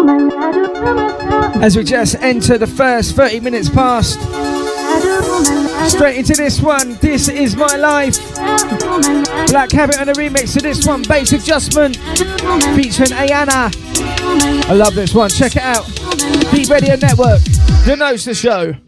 As we just enter the first 30 minutes past, straight into this one. This is my life. Black Habit on a remix to this one, Bass Adjustment, featuring Ayana. I love this one. Check it out. Beat Radio Network. Who knows the show?